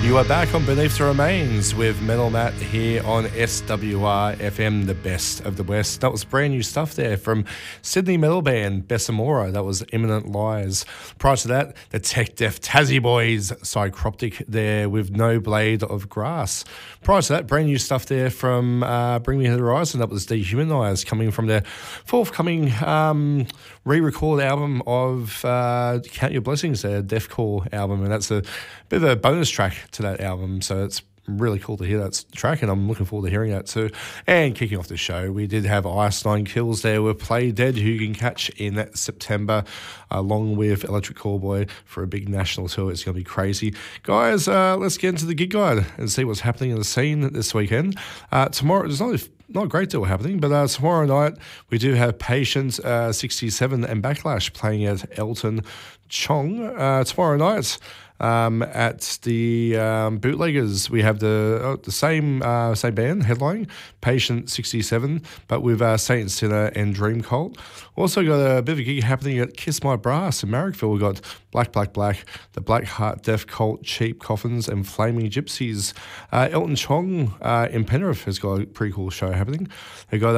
You are back on Beneath the Remains with Metal Matt here on SWR FM, the best of the West. That was brand new stuff there from Sydney metal band Bessamora. That was Imminent Lies. Prior to that, the Tech Deaf Tassie Boys, Psychroptic there with No Blade of Grass. Prior to that, brand new stuff there from Bring Me the Horizon. That was Dehumanized, coming from their forthcoming re-record album of Count Your Blessings, their deathcore album, and that's a bit of a bonus track to that album, so it's really cool to hear that track, and I'm looking forward to hearing that too. And kicking off the show, we did have Ice Nine Kills there with Play Dead, who you can catch in September, along with Electric Callboy for a big national tour. It's going to be crazy. Guys, let's get into the gig guide and see what's happening in the scene this weekend. Tomorrow, there's not a great deal happening, but tomorrow night we do have Patient 67 and Backlash playing at Elton Chong. Tomorrow night, at the Bootleggers, we have the same band headlining, Patient 67, but with Saint Sinner and Dream Cult. Also got a bit of a gig happening at Kiss My Brass in Marrickville. We've got Black, the Black Heart Death Cult, Cheap Coffins, and Flaming Gypsies. Elton Chong in Penrith has got a pretty cool show happening. They got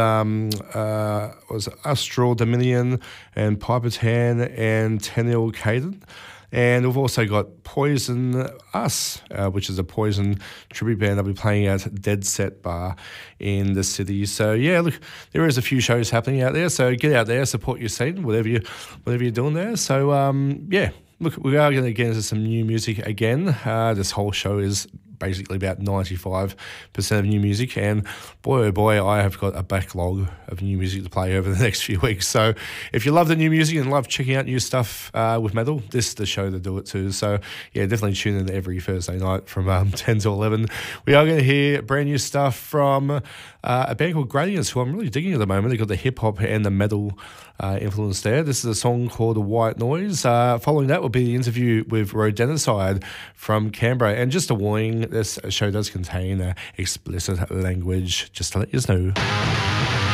Astral Dominion and Piper Tan and Tenil Caden. And we've also got Poison Us, which is a Poison tribute band that'll be playing at Dead Set Bar in the city. So, yeah, look, there is a few shows happening out there. So get out there, support your scene, whatever you're doing there. So, yeah, look, we are going to get into some new music again. This whole show is basically about 95% of new music, and boy oh boy, I have got a backlog of new music to play over the next few weeks. So if you love the new music and love checking out new stuff with metal, this is the show to do it too. So yeah, definitely tune in every Thursday night from 10 to 11. We are going to hear brand new stuff from a band called Gradients, who I'm really digging at the moment. They've got the hip-hop and the metal influence there. This is a song called White Noise. Following that will be the interview with Rodenticide from Canberra. And just a warning, this show does contain explicit language, just to let you know.